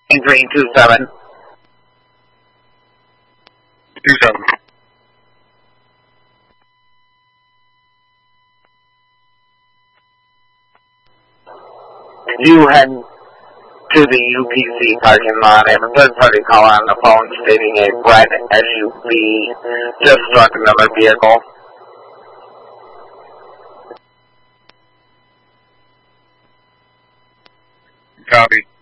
327. 27. You head to the UPC parking lot and a third party caller on the phone stating a red SUV just struck another vehicle. Copy.